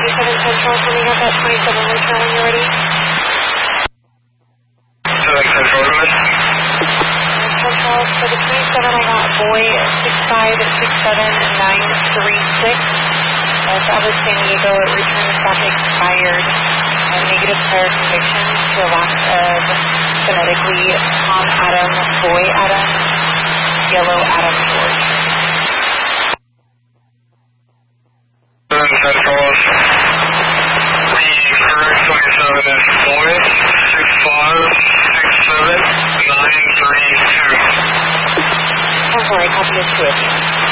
Central coming up at 27 Lake when you're ready. 7 Central, Road. Central, for the 27 I got boy 6567936. That's out of San Diego. Return stop expired. Negative prior conviction to a lack of phonetically Tom Adam, Boy Adam, Yellow Adam George. 7 Central. The correct 27 is boy 6567932. I'm sorry, copy of 2 of you.